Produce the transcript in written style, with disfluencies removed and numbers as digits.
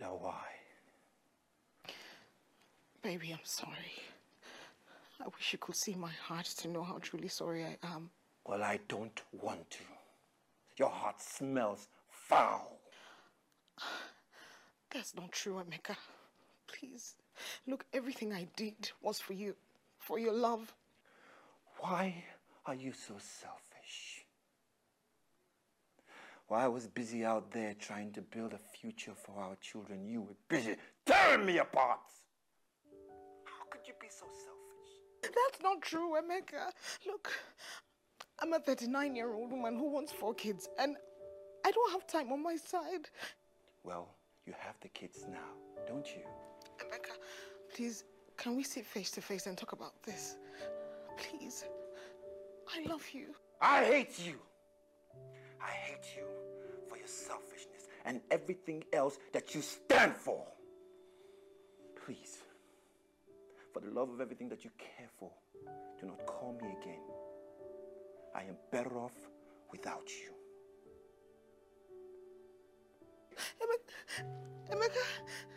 Now why? Baby, I'm sorry. I wish you could see my heart to know how truly sorry I am. Well, I don't want to. Your heart smells foul. That's not true, Emeka. Please. Look, everything I did was for you. For your love. Why are you so selfish? While I was busy out there trying to build a future for our children, you were busy tearing me apart. How could you be so selfish? That's not true, Emeka. Look, I'm a 39-year-old woman who wants 4 kids, and I don't have time on my side. Well, you have the kids now, don't you? Emeka, please, can we sit face to face and talk about this? Please. I love you. I hate you. I hate you for your selfishness and everything else that you stand for. Please, for the love of everything that you care for, do not call me again. I am better off without you. Emeka,